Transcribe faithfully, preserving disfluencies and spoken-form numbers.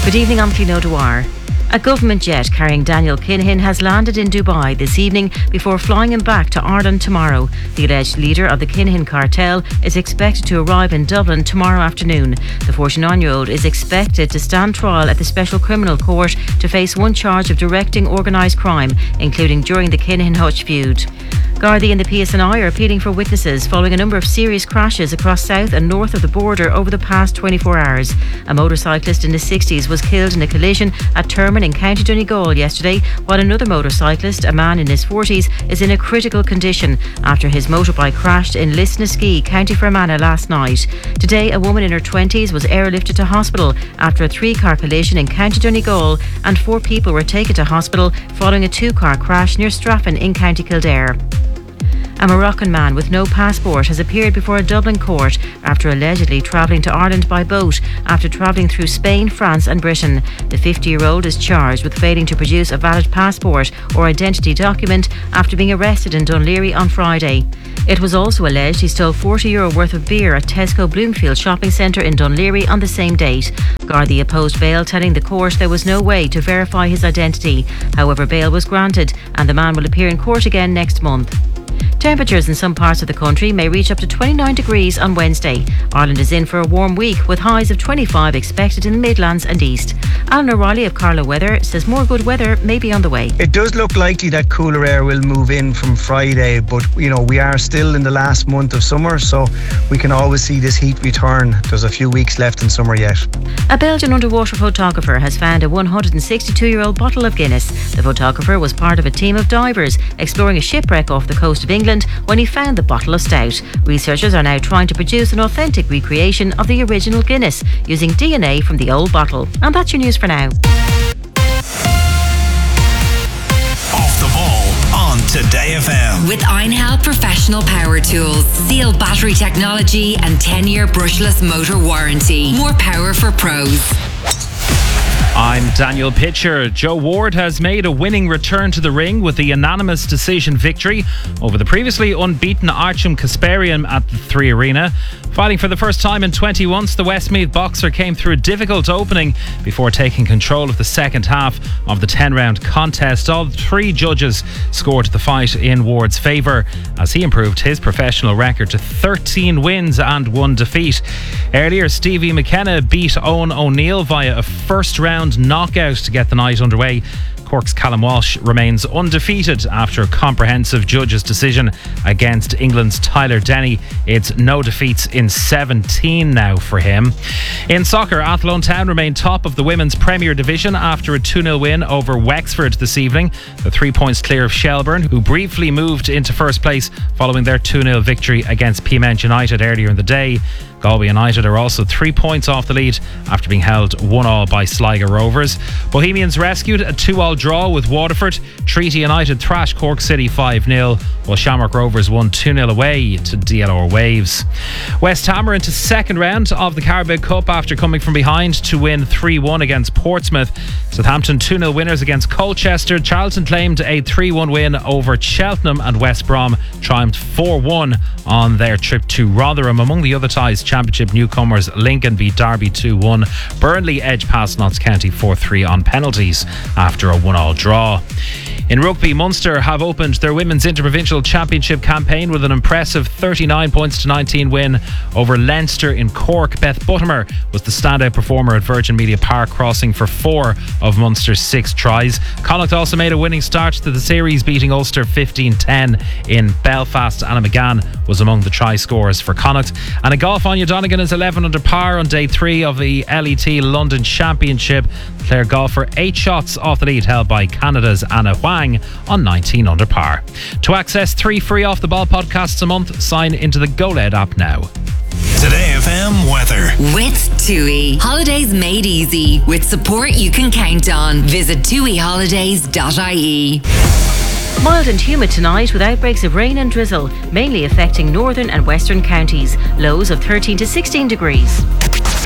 Good evening, I'm Clino Dwyer. A government jet carrying Daniel Kinahan has landed in Dubai this evening before flying him back to Ireland tomorrow. The alleged leader of the Kinahan cartel is expected to arrive in Dublin tomorrow afternoon. The forty-nine-year-old is expected to stand trial at the Special Criminal Court to face one charge of directing organised crime, including during the Kinahan-Hutch feud. Gardaí and the P S N I are appealing for witnesses following a number of serious crashes across south and north of the border over the past twenty-four hours. A motorcyclist in his sixties was killed in a collision at Termon in County Donegal yesterday, while another motorcyclist, a man in his forties, is in a critical condition after his motorbike crashed in Lisnaskea, County Fermanagh last night. Today, a woman in her twenties was airlifted to hospital after a three-car collision in County Donegal, and four people were taken to hospital following a two-car crash near Straffan in County Kildare. A Moroccan man with no passport has appeared before a Dublin court after allegedly travelling to Ireland by boat after travelling through Spain, France and Britain. The fifty-year-old is charged with failing to produce a valid passport or identity document after being arrested in Dún Laoghaire on Friday. It was also alleged he stole forty euro worth of beer at Tesco Bloomfield shopping centre in Dún Laoghaire on the same date. Gardaí opposed bail, telling the court there was no way to verify his identity. However, bail was granted and the man will appear in court again next month. Temperatures in some parts of the country may reach up to twenty-nine degrees on Wednesday. Ireland is in for a warm week with highs of twenty-five expected in the Midlands and East. Alan O'Reilly of Carlow Weather says more good weather may be on the way. It does look likely that cooler air will move in from Friday, but you know we are still in the last month of summer, so we can always see this heat return. There's a few weeks left in summer yet. A Belgian underwater photographer has found a one hundred sixty-two-year-old bottle of Guinness. The photographer was part of a team of divers exploring a shipwreck off the coast of England when he found the bottle of stout. Researchers are now trying to produce an authentic recreation of the original Guinness using D N A from the old bottle. And that's your news for now. Off the ball on Today F M. With Einhell Professional Power Tools. Seal battery technology and ten-year brushless motor warranty. More power for pros. I'm Daniel Pitcher. Joe Ward has made a winning return to the ring with a unanimous decision victory over the previously unbeaten Archam Kasparian at the Three Arena. Fighting for the first time in twenty months, the Westmeath boxer came through a difficult opening before taking control of the second half of the ten-round contest. All three judges scored the fight in Ward's favour as he improved his professional record to thirteen wins and one defeat. Earlier, Stevie McKenna beat Owen O'Neill via a first-round knockout to get the night underway. Cork's Callum Walsh remains undefeated after a comprehensive judge's decision against England's Tyler Denny. It's no defeats in seventeen now for him. In soccer, Athlone Town remain top of the Women's Premier Division after a two nil win over Wexford this evening. The three points clear of Shelbourne, who briefly moved into first place following their two nil victory against Peamount United earlier in the day. Galway United are also three points off the lead after being held one all by Sligo Rovers. Bohemians rescued a two all draw with Waterford. Treaty United thrashed Cork City five nil, while Shamrock Rovers won two nil away to D L R Waves. West Ham are into second round of the Carabao Cup after coming from behind to win three one against Portsmouth. Southampton two nil winners against Colchester. Charlton claimed a three one win over Cheltenham, and West Brom triumphed four one on their trip to Rotherham. Among the other ties, Championship newcomers Lincoln beat Derby two one. Burnley edged past Notts County four three on penalties after a one all draw. In rugby, Munster have opened their Women's Interprovincial Championship campaign with an impressive thirty-nine points to nineteen win over Leinster in Cork. Beth Buttimer was the standout performer at Virgin Media Park, crossing for four of Munster's six tries. Connacht also made a winning start to the series, beating Ulster fifteen ten in Belfast. Anna McGann was among the try scorers for Connacht. And in golf, Anya Donegan is eleven under par on day three of the L E T London Championship. Clare golfer eight shots off the lead, held by Canada's Anna Huang on nineteen under par. To access three free Off the Ball podcasts a month, sign into the GoLed app now. Today F M weather. With TUI. Holidays made easy. With support you can count on. Visit tui holidays dot I E. Mild and humid tonight with outbreaks of rain and drizzle, mainly affecting northern and western counties. Lows of thirteen to sixteen degrees.